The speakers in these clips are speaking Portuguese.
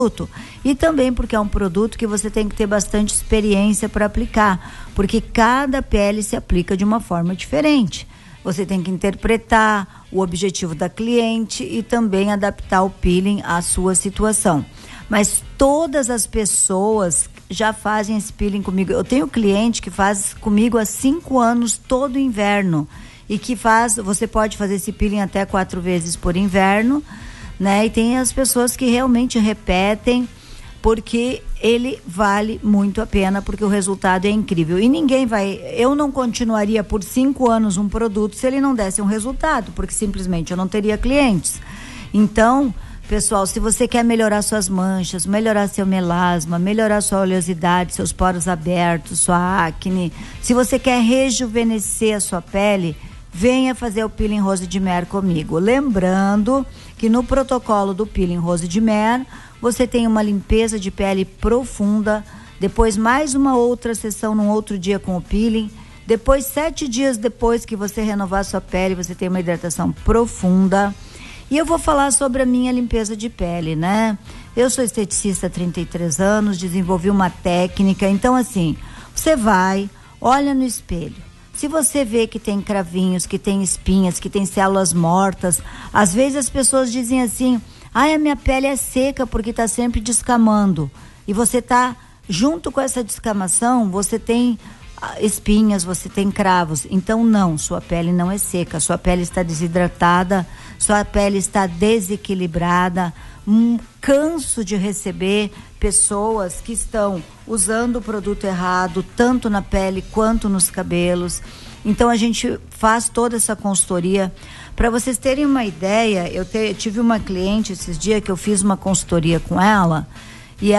E também porque é um produto que você tem que ter bastante experiência para aplicar, porque cada pele se aplica de uma forma diferente. Você tem que interpretar o objetivo da cliente e também adaptar o peeling à sua situação. Mas todas as pessoas já fazem esse peeling comigo. Eu tenho cliente que faz comigo há 5 anos todo inverno e que você pode fazer esse peeling até 4 vezes por inverno, né? E tem as pessoas que realmente repetem porque ele vale muito a pena, porque o resultado é incrível. E eu não continuaria por 5 anos um produto se ele não desse um resultado, porque simplesmente eu não teria clientes. Então, pessoal, se você quer melhorar suas manchas, melhorar seu melasma, melhorar sua oleosidade, seus poros abertos, sua acne, se você quer rejuvenescer a sua pele, venha fazer o peeling Rose de Mer comigo. Lembrando que no protocolo do peeling Rose de Mer, você tem uma limpeza de pele profunda, depois mais uma outra sessão num outro dia com o peeling, depois 7 dias depois que você renovar sua pele, você tem uma hidratação profunda. E eu vou falar sobre a minha limpeza de pele, né? Eu sou esteticista há 33 anos, desenvolvi uma técnica, então assim, você vai, olha no espelho. Se você vê que tem cravinhos, que tem espinhas, que tem células mortas, às vezes as pessoas dizem assim, a minha pele é seca porque está sempre descamando. E você está, junto com essa descamação, você tem espinhas, você tem cravos. Então não, sua pele não é seca, sua pele está desidratada, sua pele está desequilibrada. Canso de receber pessoas que estão usando o produto errado, tanto na pele quanto nos cabelos. Então a gente faz toda essa consultoria. Para vocês terem uma ideia, eu tive uma cliente esses dias que eu fiz uma consultoria com ela, e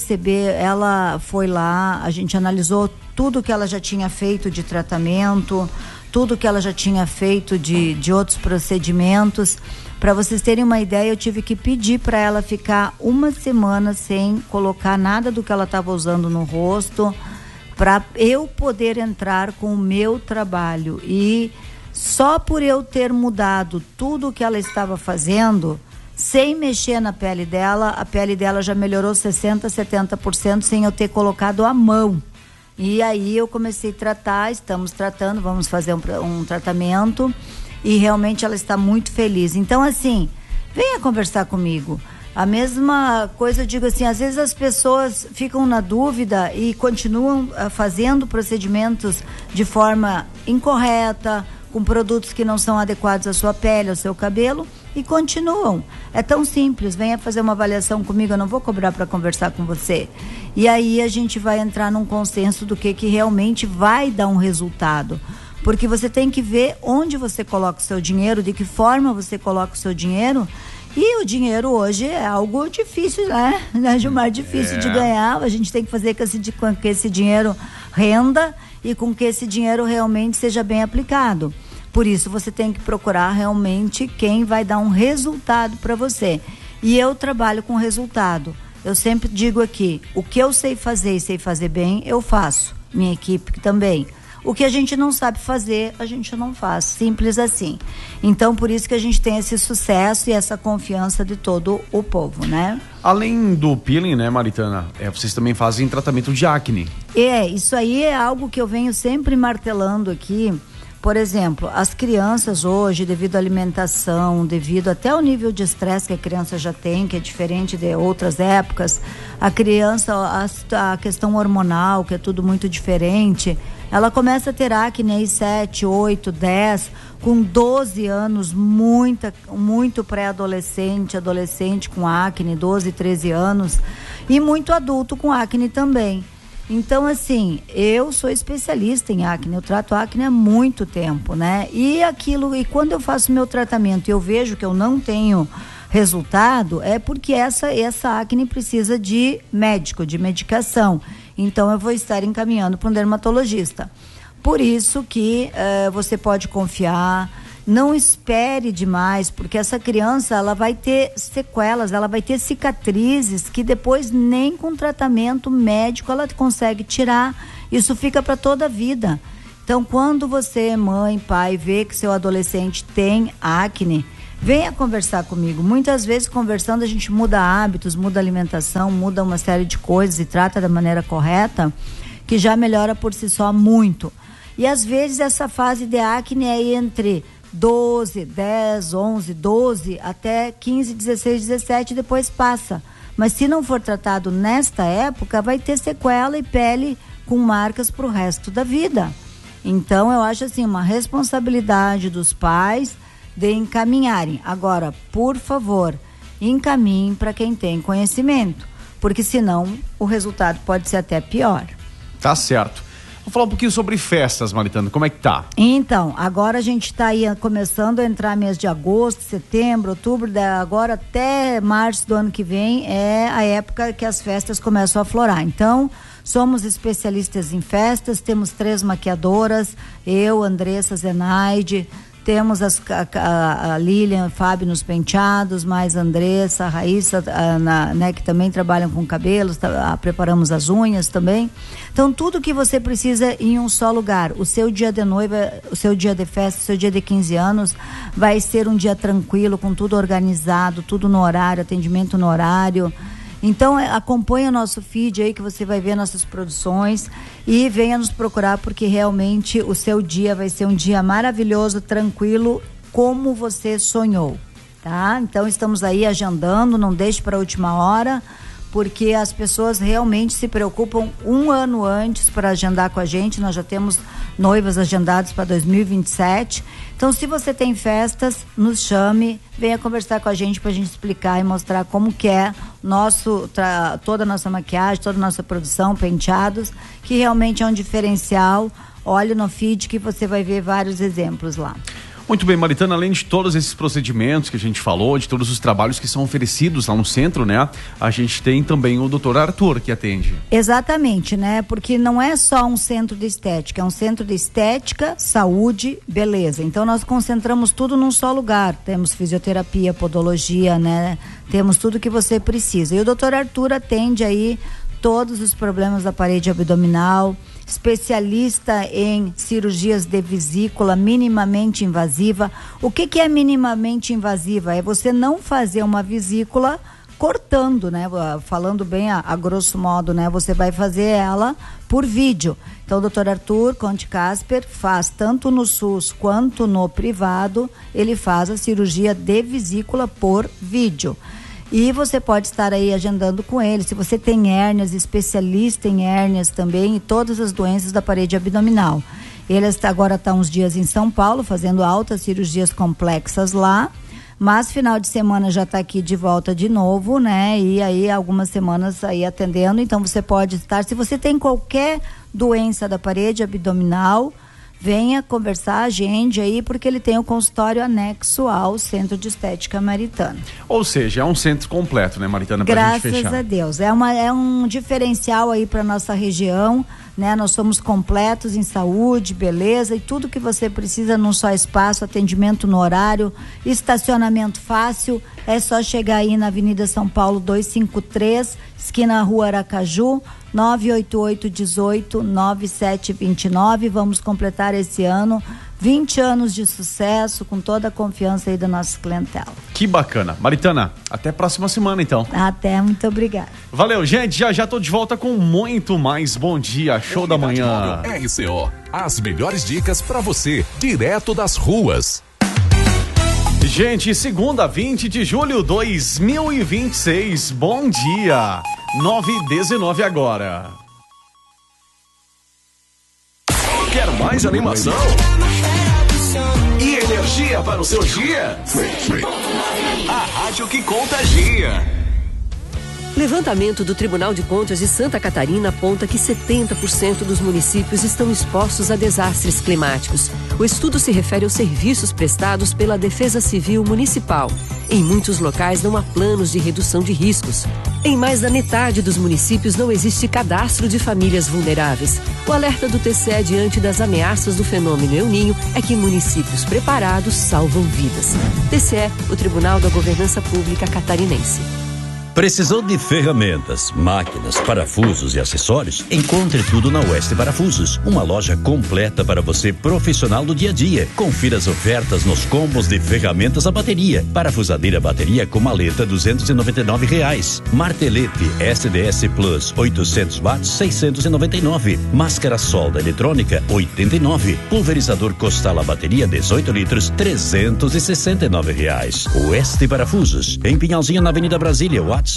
ela foi lá, a gente analisou tudo que ela já tinha feito de tratamento, tudo que ela já tinha feito de outros procedimentos. Para vocês terem uma ideia, eu tive que pedir para ela ficar 1 semana sem colocar nada do que ela estava usando no rosto, para eu poder entrar com o meu trabalho. E só por eu ter mudado tudo o que ela estava fazendo, sem mexer na pele dela, a pele dela já melhorou 60%, 70% sem eu ter colocado a mão. E aí eu comecei a tratar, estamos tratando, vamos fazer um tratamento e realmente ela está muito feliz. Então assim, venha conversar comigo. A mesma coisa eu digo assim, às vezes as pessoas ficam na dúvida e continuam fazendo procedimentos de forma incorreta, com produtos que não são adequados à sua pele, ao seu cabelo, e continuam. É tão simples, venha fazer uma avaliação comigo, eu não vou cobrar para conversar com você. E aí a gente vai entrar num consenso do que realmente vai dar um resultado. Porque você tem que ver onde você coloca o seu dinheiro, de que forma você coloca o seu dinheiro. E o dinheiro hoje é algo difícil, né, Gilmar? Difícil de ganhar. A gente tem que fazer com que esse dinheiro renda e com que esse dinheiro realmente seja bem aplicado. Por isso você tem que procurar realmente quem vai dar um resultado para você. E eu trabalho com resultado. Eu sempre digo aqui, o que eu sei fazer e sei fazer bem, eu faço. Minha equipe também. O que a gente não sabe fazer, a gente não faz. Simples assim. Então, por isso que a gente tem esse sucesso e essa confiança de todo o povo, né? Além do peeling, né, Maritana, vocês também fazem tratamento de acne. Isso aí é algo que eu venho sempre martelando aqui. Por exemplo, as crianças hoje, devido à alimentação, devido até ao nível de estresse que a criança já tem, que é diferente de outras épocas, a criança, a questão hormonal, que é tudo muito diferente, ela começa a ter acne aí 7, 8, 10, com 12 anos, muito pré-adolescente, adolescente com acne, 12, 13 anos, e muito adulto com acne também. Então, assim, eu sou especialista em acne, eu trato acne há muito tempo, né? E quando eu faço meu tratamento e eu vejo que eu não tenho resultado, é porque essa acne precisa de médico, de medicação. Então, eu vou estar encaminhando para um dermatologista. Por isso que você pode confiar. Não espere demais, porque essa criança, ela vai ter sequelas, ela vai ter cicatrizes que depois nem com tratamento médico ela consegue tirar. Isso fica para toda a vida. Então, quando você, mãe, pai, vê que seu adolescente tem acne, venha conversar comigo. Muitas vezes, conversando, a gente muda hábitos, muda alimentação, muda uma série de coisas e trata da maneira correta, que já melhora por si só muito. E às vezes essa fase de acne é entre 12, 10, 11, 12 até 15, 16, 17 e depois passa. Mas se não for tratado nesta época, vai ter sequela e pele com marcas para o resto da vida. Então eu acho assim, uma responsabilidade dos pais de encaminharem. Agora, por favor, encaminhem para quem tem conhecimento, porque senão o resultado pode ser até pior. Tá certo. Vamos falar um pouquinho sobre festas, Maritana, como é que tá? Então, agora a gente está aí começando a entrar mês de agosto, setembro, outubro, agora até março do ano que vem é a época que as festas começam a aflorar. Então, somos especialistas em festas, temos 3 maquiadoras, eu, Andressa, Zenaide, temos a Lilian, a Fábio nos penteados, mais a Andressa, a Raíssa, né, que também trabalham com cabelos, preparamos as unhas também. Então, tudo que você precisa em um só lugar. O seu dia de noiva, o seu dia de festa, o seu dia de 15 anos, vai ser um dia tranquilo, com tudo organizado, tudo no horário, atendimento no horário. Então, acompanhe o nosso feed aí que você vai ver nossas produções e venha nos procurar, porque realmente o seu dia vai ser um dia maravilhoso, tranquilo, como você sonhou, tá? Então, estamos aí agendando, não deixe para a última hora, porque as pessoas realmente se preocupam um ano antes para agendar com a gente. Nós já temos noivas agendadas para 2027. Então, se você tem festas, nos chame, venha conversar com a gente para a gente explicar e mostrar como que é toda a nossa maquiagem, toda a nossa produção, penteados, que realmente é um diferencial. Olhe no feed que você vai ver vários exemplos lá. Muito bem, Maritana, além de todos esses procedimentos que a gente falou, de todos os trabalhos que são oferecidos lá no centro, né? A gente tem também o Dr. Arthur que atende. Exatamente, né? Porque não é só um centro de estética, é um centro de estética, saúde, beleza. Então nós concentramos tudo num só lugar. Temos fisioterapia, podologia, né? Temos tudo que você precisa. E o Dr. Arthur atende aí todos os problemas da parede abdominal, especialista em cirurgias de vesícula minimamente invasiva. O que é minimamente invasiva? É você não fazer uma vesícula cortando, né? Falando bem a grosso modo, né? Você vai fazer ela por vídeo. Então, o Dr. Arthur Conte Casper faz tanto no SUS quanto no privado, ele faz a cirurgia de vesícula por vídeo. E você pode estar aí agendando com ele. Se você tem hérnias, especialista em hérnias também e todas as doenças da parede abdominal. Ele agora está uns dias em São Paulo fazendo altas cirurgias complexas lá, mas final de semana já está aqui de volta de novo, né? E aí algumas semanas aí atendendo. Então você pode estar, se você tem qualquer doença da parede abdominal, venha conversar, agende aí, porque ele tem o consultório anexo ao Centro de Estética Maritana. Ou seja, é um centro completo, né, Maritana? Graças a Deus. É um diferencial aí para nossa região, né? Nós somos completos em saúde, beleza e tudo que você precisa num só espaço, atendimento no horário, estacionamento fácil. É só chegar aí na Avenida São Paulo 253, esquina Rua Aracaju, 988-18-9729. Vamos completar esse ano 20 anos de sucesso, com toda a confiança aí da nossa clientela. Que bacana. Maritana, até a próxima semana então. Até, muito obrigada. Valeu, gente, já tô de volta com muito mais Bom Dia, show da manhã. RCO, as melhores dicas pra você, direto das ruas. Gente, segunda, 20 de julho 2026, bom dia, 9h19 agora. Quer mais animação? E energia para o seu dia? A rádio que contagia. Levantamento do Tribunal de Contas de Santa Catarina aponta que 70% dos municípios estão expostos a desastres climáticos. O estudo se refere aos serviços prestados pela Defesa Civil Municipal. Em muitos locais não há planos de redução de riscos. Em mais da metade dos municípios não existe cadastro de famílias vulneráveis. O alerta do TCE diante das ameaças do fenômeno El Niño é que municípios preparados salvam vidas. TCE, o Tribunal da Governança Pública Catarinense. Precisou de ferramentas, máquinas, parafusos e acessórios? Encontre tudo na Oeste Parafusos, uma loja completa para você profissional do dia a dia. Confira as ofertas nos combos de ferramentas a bateria. Parafusadeira bateria com maleta R$299. Martelete SDS Plus 800 watts 699. Máscara solda eletrônica 89. Pulverizador Costal a bateria 18 litros R$369. Oeste Parafusos, em Pinhalzinho na Avenida Brasília, WhatsApp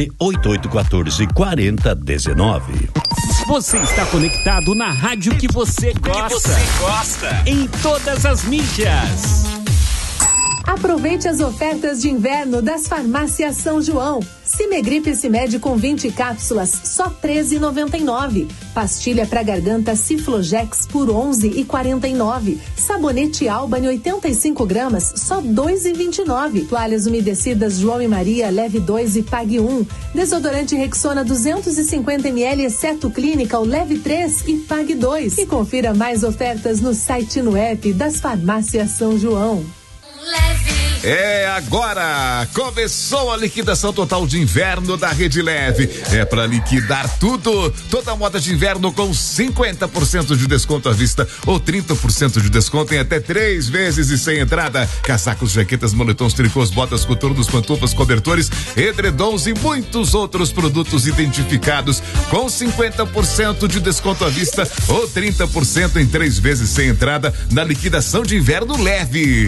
988144019. Você está conectado na rádio que você gosta. Em todas as mídias. Aproveite as ofertas de inverno das farmácias São João. Cimegripe Cimed com 20 cápsulas, só R$13,99. Pastilha para garganta Ciflojex por R$11,49. Sabonete Albany 85 gramas, só R$2,29. Toalhas umedecidas João e Maria, leve 2 e pague 1. Desodorante Rexona 250 ml, exceto Clinical, leve 3 e pague 2. E confira mais ofertas no site e no app das farmácias São João. É agora! Começou a liquidação total de inverno da Rede Leve. É para liquidar tudo. Toda moda de inverno com 50% de desconto à vista ou 30% de desconto em até 3 vezes e sem entrada. Casacos, jaquetas, moletons, tricôs, botas, coturnos, pantufas, cobertores, edredons e muitos outros produtos identificados com 50% de desconto à vista ou 30% em 3 vezes sem entrada na liquidação de inverno Leve.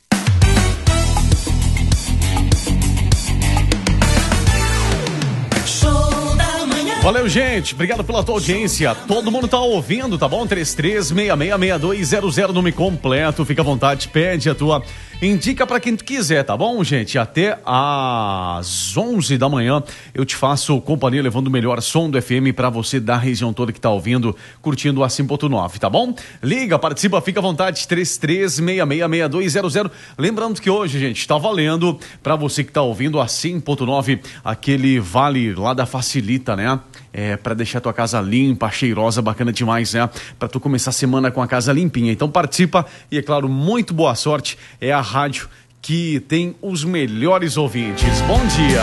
Valeu, gente. Obrigado pela tua audiência. Todo mundo tá ouvindo, tá bom? 33666200, nome completo. Fica à vontade, pede a tua. Indica pra quem tu quiser, tá bom, gente? Até às 11 da manhã eu te faço companhia levando o melhor som do FM pra você da região toda que tá ouvindo, curtindo a 100.9, tá bom? Liga, participa, fica à vontade, 33666200. Lembrando que hoje, gente, tá valendo pra você que tá ouvindo a 100.9, aquele vale lá da Facilita, né? É, pra deixar tua casa limpa, cheirosa, bacana demais, né? Pra tu começar a semana com a casa limpinha. Então participa e, é claro, muito boa sorte. É a rádio que tem os melhores ouvintes. Bom dia!